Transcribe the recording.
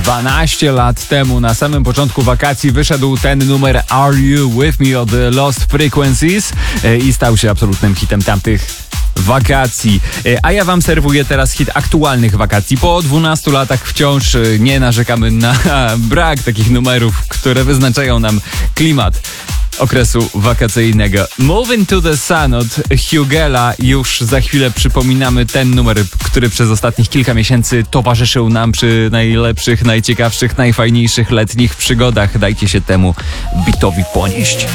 12 lat temu, na samym początku wakacji, wyszedł ten numer Are You With Me od Lost Frequencies i stał się absolutnym hitem tamtych wakacji. A ja wam serwuję teraz hit aktualnych wakacji. Po 12 latach wciąż nie narzekamy na brak takich numerów, które wyznaczają nam klimat okresu wakacyjnego. Moving to the Sun od Hugela. Już za chwilę przypominamy ten numer, który przez ostatnich kilka miesięcy towarzyszył nam przy najlepszych, najciekawszych, najfajniejszych letnich przygodach. Dajcie się temu bitowi ponieść.